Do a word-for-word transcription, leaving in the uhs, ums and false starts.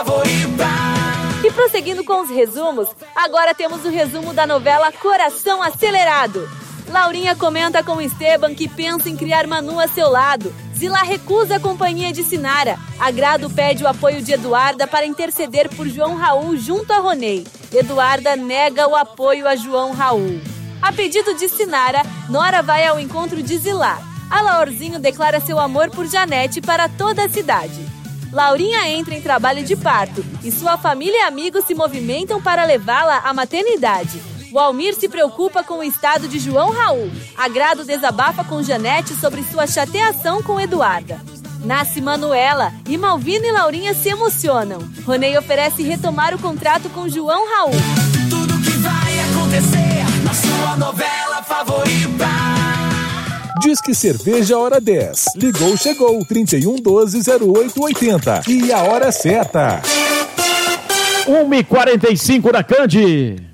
E prosseguindo com os resumos, agora temos o resumo da novela Coração Acelerado. Laurinha comenta com Esteban que pensa em criar Manu a seu lado. Zilá recusa a companhia de Sinara. Agrado pede o apoio de Eduarda para interceder por João Raul junto a Ronei. Eduarda nega o apoio a João Raul. A pedido de Sinara, Nora vai ao encontro de Zilá. A Laurzinho declara seu amor por Janete para toda a cidade. Laurinha entra em trabalho de parto e sua família e amigos se movimentam para levá-la à maternidade. O Almir se preocupa com o estado de João Raul. Agrado desabafa com Janete sobre sua chateação com Eduarda. Nasce Manuela e Malvina e Laurinha se emocionam. Ronei oferece retomar o contrato com João Raul. Tudo que vai acontecer na sua novela favorita. Disque Cerveja Hora dez. Ligou, chegou. trinta e um, doze, zero oito, oitenta. E a hora certa. uma e quarenta e cinco na Candi.